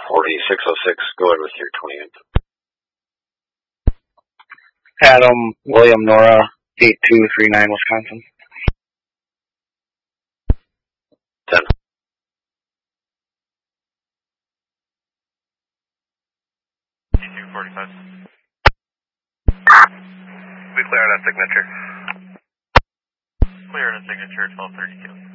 4606, go ahead with your 20 input. Adam, William, Nora, 8239, Wisconsin. 10. T245. We clear on a signature. Clear on a signature, 1232.